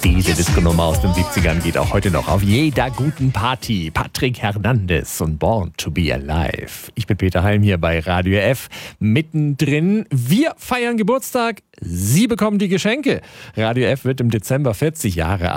Diese Disco-Nummer aus den 70ern geht auch heute noch auf jeder guten Party. Patrick Hernandez und Born to be Alive. Ich bin Peter Heim hier bei Radio F. Mittendrin. Wir feiern Geburtstag. Sie bekommen die Geschenke. Radio F wird im Dezember 40 Jahre alt.